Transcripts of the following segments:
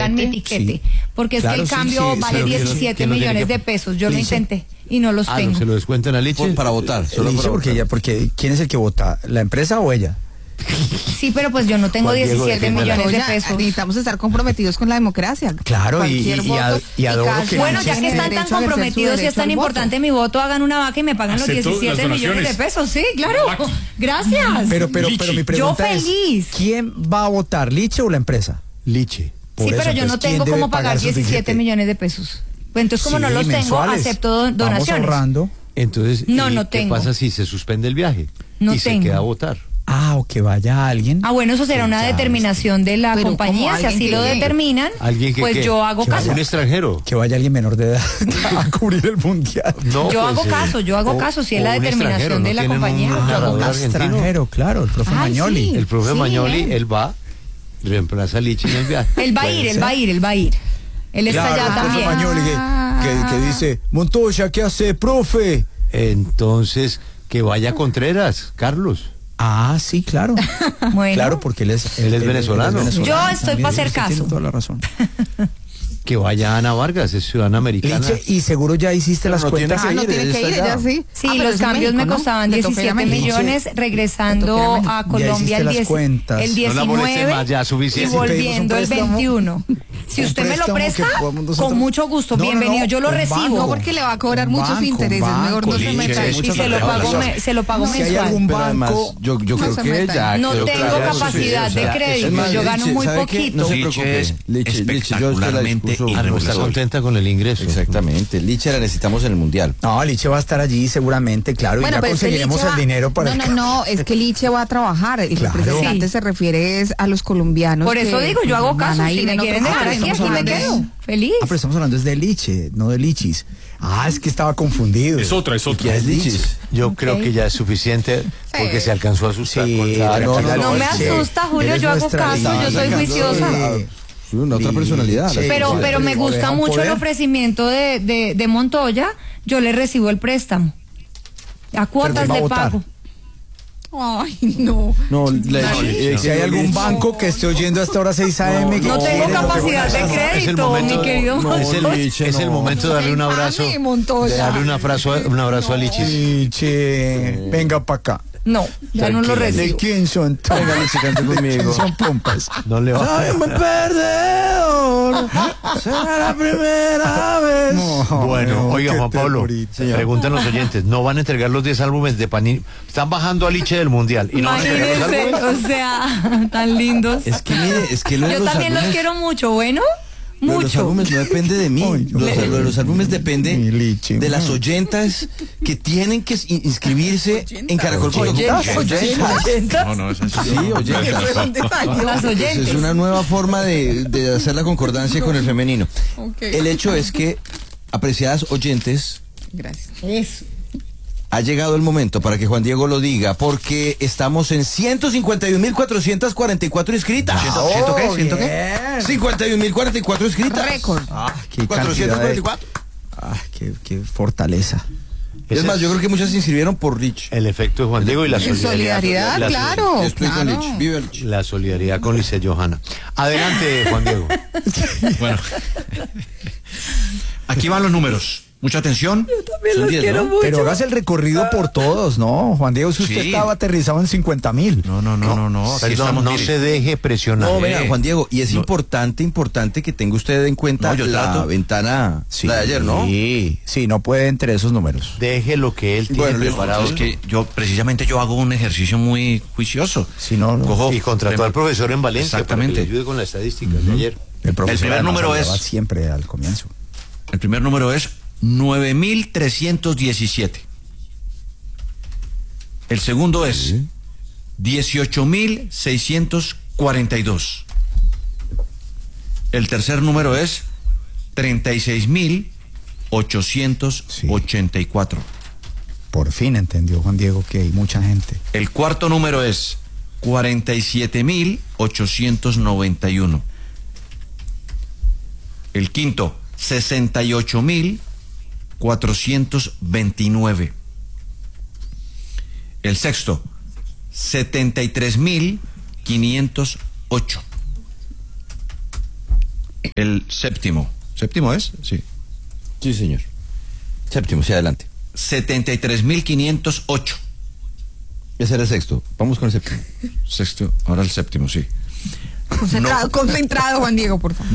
tengan mi tiquete, porque es que el cambio vale 17 millones de pesos. Yo lo intenté y no los tengo. ¿Se lo descuentan a Liche? Para votar, solo Liche, para votar. porque ¿quién es el que vota? ¿La empresa o ella? Sí, pero pues yo no tengo Juan Diego, 17 millones de pesos. Necesitamos estar comprometidos con la democracia. Claro, y adoro que bueno, ya que están tan comprometidos y es tan importante mi voto, hagan una vaca y me pagan los 17 millones de pesos. Sí, claro. Gracias. Pero mi pregunta yo feliz. es, ¿quién va a votar, Liche o la empresa? Liche. Por sí, eso, pero yo no entonces, ¿quién tengo debe cómo pagar pagar sus 17 millones de pesos. Pues entonces, como no los mensuales. tengo, acepto donaciones. Vamos ahorrando. Entonces, No ¿qué tengo. pasa si se suspende el viaje? No y tengo. se queda a votar. O que vaya alguien. Bueno, eso será una determinación de la Pero compañía. ¿cómo Si así lo determinan, ¿Alguien que pues qué? yo hago caso. ¿Un extranjero? Que vaya alguien menor de edad a cubrir el mundial. No, Yo pues, hago caso, si es o la un determinación extranjero, de la ¿no tienen compañía. un Yo hago narrador caso. argentino? Extranjero, claro, el profe Ay, Magnoli. sí. El profe Sí, Magnoli, él va, reemplaza a Liche en el viaje. Él va a ir. Él está Claro, allá el profe también. Magnoli que dice, Montoya, ¿qué hace, profe? Entonces, que vaya Contreras, Carlos. Sí, claro. Bueno, Claro, porque él es venezolano. Yo estoy para hacer Usted caso. Tiene toda la razón. Que vaya Ana Vargas, es ciudadana americana. Liche, y seguro ya hiciste las no cuentas. tiene No tiene que ir, ella sí. Sí, Pero los es en cambios me México, ¿no? costaban Le toca ir a 17 México. millones, regresando Le toca ir a a Colombia el, hiciste las cuentas. el No la moleste 19 más, ya, y suficiente. volviendo el Si pedimos un 21. Si un usted me lo préstamo presta, que podemos nosotros- con mucho gusto, No, bienvenido, yo lo un recibo. banco. No, porque le va a cobrar muchos intereses. Mejor no se Liche, meta ahí. Y se lo pago Si hay mensual. algún Pero además, banco, yo creo se que meta. ya No quedó tengo claro. capacidad de crédito, Es más, yo gano Liche, muy ¿sabe qué? poquito. No se Liche preocupe. Liche, yo usted la espectacularmente discuso. No está contenta con el ingreso. Exactamente. Liche la necesitamos en el Mundial. no, Liche va a estar allí seguramente, claro, y ya pero es que conseguiremos Liche el va- dinero para No, es que Liche va a trabajar. El Claro. representante Sí. se refiere es a los colombianos. Por eso que, digo, yo hago van caso. a Si ir me en quieren otro- dejar aquí, estamos aquí me hablando de- quedo. Feliz. pero estamos hablando es de Liche, no de Lichis. Es que estaba confundido. Es otra. ¿Quién es Lichis? Yo creo que ya es suficiente porque se alcanzó a asustar. Sí, con la- No me Liche, asusta, Julio, eres yo hago nuestra caso, hija. yo soy juiciosa. Una otra personalidad. Sí, Pero me gusta deja un mucho el poder. ofrecimiento de Montoya. Yo le recibo el préstamo. A cuotas va a de votar. pago. Ay, no. No, Si hay algún banco que esté oyendo hasta ahora 6 AM. que No tengo quiere- capacidad de crédito, mi querido Montoya. es el momento de darle un abrazo. Infame, Montoya. De darle un abrazo a Lichis. Liche, venga para acá. No, ya no lo ¿De recibo. quién son? Venga, Liche, cante conmigo. Son pompas. No le va Soy un perdedor. Será la primera vez. Bueno, oiga, qué Juan Pablo, terrorista. preguntan los oyentes, ¿no van a entregar los 10 álbumes de Panini? Están bajando a Liche del Mundial y no van a entregar los Imagínense, álbumes. o sea, tan lindos. Es que mire, es que lo de Yo los también los álbumes- quiero mucho, bueno, lo de los mucho. álbumes no depende de mí. Ay, Lo de los álbumes depende Mi Liche, de las man. oyentas que tienen que inscribirse en Caracol.com. Oyentas. No, es así. Sí, oyentas. ¿Dónde salió? Las Pues oyentes. es una nueva forma de hacer la concordancia con el femenino. Ok. El hecho es que, apreciadas oyentes, Gracias. Eso. ha llegado el momento para que Juan Diego lo diga, porque estamos en 151.444 inscritas. ¿Ciento qué? ¿Ciento qué? 51.044 inscritas. Récord. Qué 444. qué fortaleza. Es más, yo creo que muchas se inscribieron por Rich. El efecto de Juan Diego y la En solidaridad. solidaridad, La- claro. Estoy con claro. Rich. Vive Rich. La solidaridad con Lice Johanna. Adelante, Juan Diego. Bueno. Aquí van los números. Mucha atención. También Son los 10, quiero ¿no? mucho. Pero hagas el recorrido por todos, ¿no? Juan Diego, si usted Sí. estaba aterrizado en 50,000. No. Aquí Perdón, estamos, no mire. se deje presionar. No, venga, Juan Diego, y es No. importante que tenga usted en cuenta No, yo la trato. ventana la de ayer, ¿no? Sí, no puede entre esos números. Deje lo que él tiene Bueno, listo. preparado. Es que precisamente yo hago un ejercicio muy juicioso. Si no, no. Cojo- Y contrató al profesor en Valencia Exactamente. para que le ayude con las estadísticas de ayer. El profesor primer además número hablaba es- siempre al comienzo. El primer número es 9.317. El segundo es 18.642. El tercer número es 36.884. Por fin entendió Juan Diego que hay mucha gente. El cuarto número es 47.891. El quinto, 68.429. El sexto, 73.508. El séptimo. ¿Séptimo es? Sí. Sí, señor. Séptimo, sí, adelante. 73.508. Ese era el sexto. Vamos con el séptimo. Sexto, ahora el séptimo, sí. Concentrado, Juan Diego, por favor.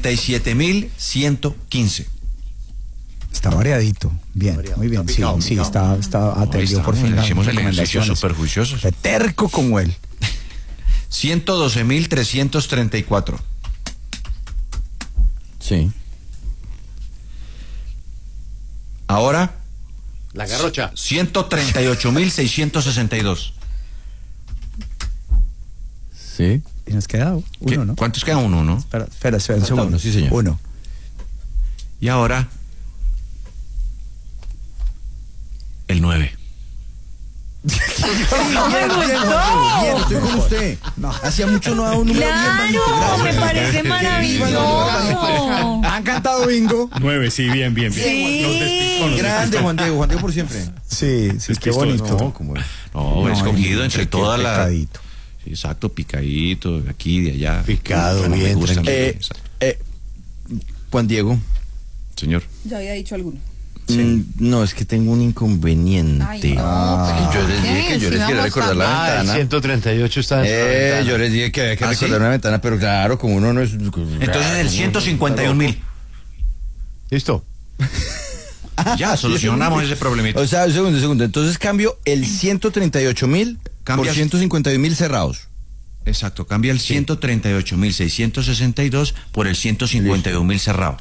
97.115. Está variadito. Bien, muy bien. Sí, está atendido por fin. Hicimos el ejercicio súper juicioso. Terco como él. 112.334. Sí. Ahora, La garrocha. 138.662. Sí. Y nos queda uno, ¿no? ¿Cuántos queda? Uno, ¿no? Espera, un segundo. Uno, sí, señor. Uno. Y ahora, el 9. Bien, estoy con usted. No, hacía mucho no daba un número bien. Claro, me parece maravilloso. ¿Han cantado bingo? 9, sí, bien. Sí. Nos despistó. Grande, Juan Diego por siempre. Sí, qué bonito. No, como No, escogido entre todas las... Picadito. Sí, exacto, picadito, de aquí, de allá. Picado, Me bien, gusta, tranquilo. exacto. Juan Diego. Señor. Ya había dicho alguno. No, es que tengo un inconveniente. Ay, no, Yo les dije que yo les quería recordar la El ventana. 138 está en la ventana. Yo les dije que había que ¿Ah, recordar sí? una ventana, pero claro, como uno no es... Entonces el 151.000. ¿Listo? Ya, solucionamos ese problemita. O sea, un segundo. Entonces cambio el 138.000 por Cambia- 151.000 cerrados. Exacto, cambia el 138.662 por el 151.000 cerrado.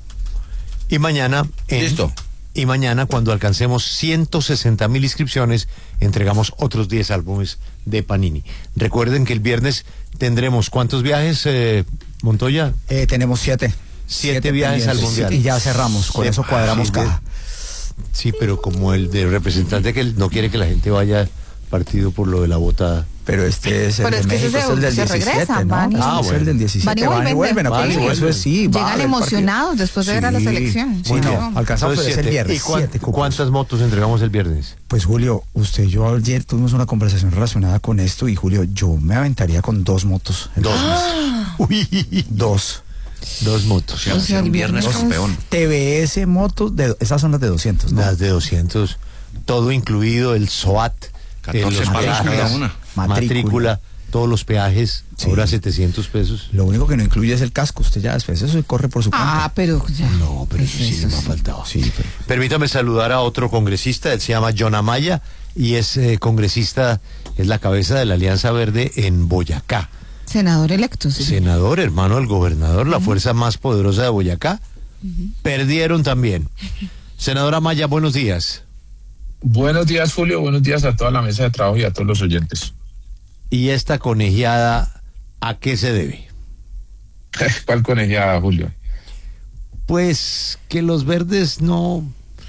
Y mañana... Listo. Y mañana, cuando alcancemos 160.000 inscripciones, entregamos otros 10 álbumes de Panini. Recuerden que el viernes tendremos, ¿cuántos viajes, Montoya? Tenemos 7. 7 viajes al Mundial. Y ya cerramos, con eso cuadramos Sí, caja. Sí, pero como el de representante que no quiere que la gente vaya al partido por lo de la botada. Pero este es el Pero de es que ese México, es el del se 17, regresan, ¿no? van y- Este es el del 17. Van y Van y vuelven, van y aquí, vuelven. eso es, sí. Llegan vale, emocionados después de ver a la Sí. selección. Sí, Muy no, bien. alcanzamos Entonces, el 7. viernes. ¿Y 7 cupos. cuántas motos entregamos el viernes? Pues Julio, usted y yo ayer tuvimos una conversación relacionada con esto y Julio, yo me aventaría con 2 motos. el viernes. Uy, 2. 2 motos. O sea, un viernes campeón. TBS motos, esas son las de 200, ¿no? Las de 200, todo incluido, el SOAT, 14 los palos peajes, cada una. matrícula, todos los peajes, Sí. ahora 700 pesos. Lo único que no incluye es el casco, usted ya después eso corre por su cuenta. Ah, pero ya. No, pero eso sí me ha faltado. Sí, pero... Permítame saludar a otro congresista, él se llama John Amaya y es congresista, es la cabeza de la Alianza Verde en Boyacá. Senador electo, sí. Senador, hermano del gobernador, la fuerza más poderosa de Boyacá. Perdieron también. Senador Amaya, buenos días. Buenos días, Julio. Buenos días a toda la mesa de trabajo y a todos los oyentes. ¿Y esta conejeada a qué se debe? ¿Cuál conejeada, Julio? Pues que los verdes no,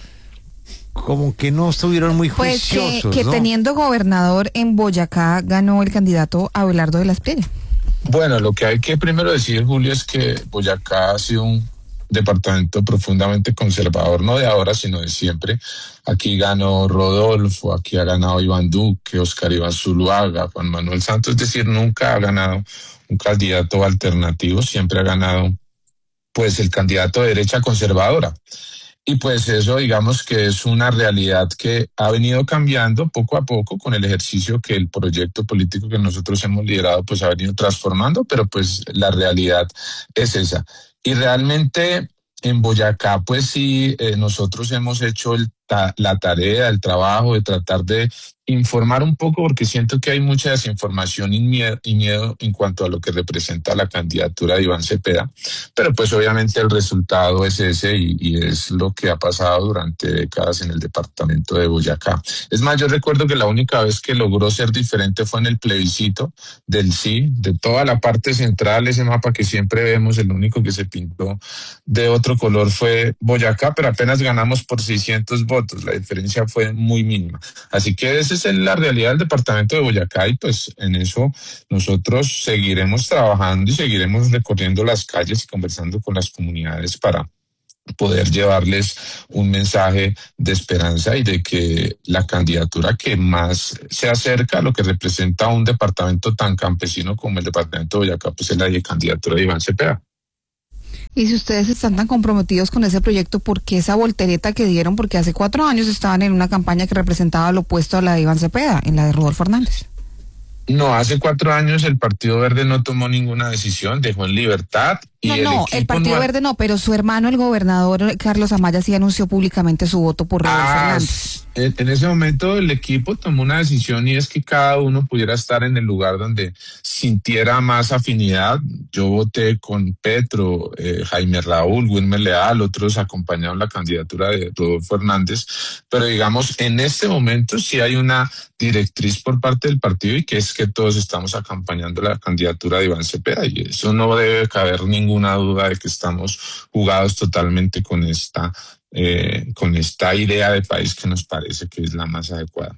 como que no estuvieron muy Pues juiciosos, que ¿no? teniendo gobernador en Boyacá ganó el candidato Abelardo de la Espriella. Bueno, lo que hay que primero decir, Julio, es que Boyacá ha sido un departamento profundamente conservador, no de ahora, sino de siempre. Aquí ganó Rodolfo, aquí ha ganado Iván Duque, Oscar Iván Zuluaga, Juan Manuel Santos, es decir, nunca ha ganado un candidato alternativo, siempre ha ganado pues el candidato de derecha conservadora. Y pues eso, digamos que es una realidad que ha venido cambiando poco a poco con el ejercicio que el proyecto político que nosotros hemos liderado pues ha venido transformando, pero pues la realidad es esa. Y realmente en Boyacá pues sí, nosotros hemos hecho la tarea, el trabajo de tratar de informar un poco, porque siento que hay mucha desinformación y miedo en cuanto a lo que representa la candidatura de Iván Cepeda, pero pues obviamente el resultado es ese y es lo que ha pasado durante décadas en el departamento de Boyacá. Es más, yo recuerdo que la única vez que logró ser diferente fue en el plebiscito del sí, de toda la parte central, ese mapa que siempre vemos, el único que se pintó de otro color fue Boyacá, pero apenas ganamos por 600 votos, la diferencia fue muy mínima. Así que esa es la realidad del departamento de Boyacá y pues en eso nosotros seguiremos trabajando y seguiremos recorriendo las calles y conversando con las comunidades para poder llevarles un mensaje de esperanza y de que la candidatura que más se acerca a lo que representa un departamento tan campesino como el departamento de Boyacá pues es la candidatura de Iván Cepeda. Y si ustedes están tan comprometidos con ese proyecto, ¿por qué esa voltereta que dieron? Porque hace 4 años estaban en una campaña que representaba lo opuesto a la de Iván Cepeda, en la de Rodolfo Hernández. No, hace 4 años el Partido Verde no tomó ninguna decisión, dejó en libertad. Y el Partido Verde no, pero su hermano, el gobernador Carlos Amaya, sí anunció públicamente su voto por Rodolfo Hernández. En ese momento el equipo tomó una decisión y es que cada uno pudiera estar en el lugar donde sintiera más afinidad. Yo voté con Petro, Jaime Raúl, Wilmer Leal, otros acompañaron la candidatura de Rodolfo Hernández, pero digamos, en este momento sí hay una directriz por parte del partido y que es que todos estamos acompañando la candidatura de Iván Cepeda y eso no debe caber ninguna duda de que estamos jugados totalmente con esta idea de país que nos parece que es la más adecuada.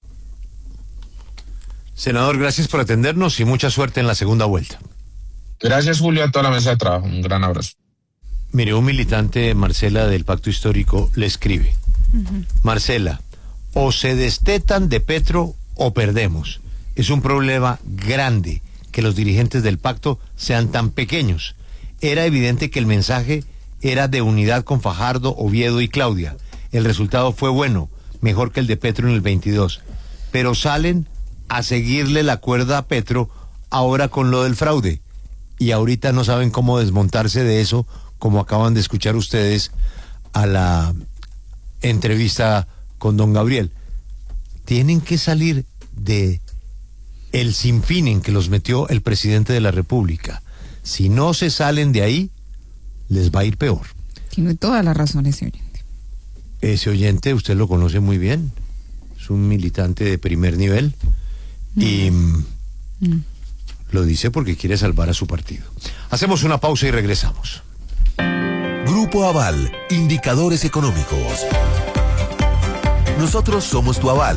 Senador, gracias por atendernos y mucha suerte en la segunda vuelta. Gracias, Julio, a toda la mesa de trabajo. Un gran abrazo. Mire, un militante, Marcela, del Pacto Histórico, le escribe. Marcela, o se destetan de Petro o perdemos. Es un problema grande que los dirigentes del pacto sean tan pequeños. Era evidente que el mensaje era de unidad con Fajardo, Oviedo y Claudia. El resultado fue bueno, mejor que el de Petro en el 22. Pero salen a seguirle la cuerda a Petro ahora con lo del fraude. Y ahorita no saben cómo desmontarse de eso, como acaban de escuchar ustedes a la entrevista con don Gabriel. Tienen que salir de el sinfín en que los metió el presidente de la República. Si no se salen de ahí, les va a ir peor. Tiene toda la razón ese oyente. Ese oyente usted lo conoce muy bien. Es un militante de primer nivel y lo dice porque quiere salvar a su partido. Hacemos una pausa y regresamos. Grupo Aval, indicadores económicos. Nosotros somos tu aval.